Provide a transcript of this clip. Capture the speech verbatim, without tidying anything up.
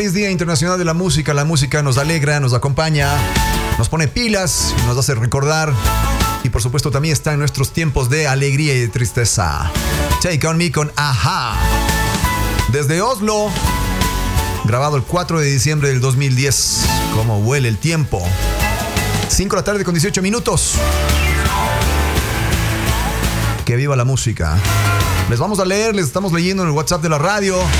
feliz Día Internacional de la Música. La música nos alegra, nos acompaña, nos pone pilas, nos hace recordar. Y por supuesto también está en nuestros tiempos de alegría y de tristeza. Take On Me con A-ha. Desde Oslo, grabado el cuatro de diciembre del dos mil diez. Cómo huele el tiempo. cinco de la tarde con dieciocho minutos. Que viva la música. Les vamos a leer, les estamos leyendo en el WhatsApp de la radio.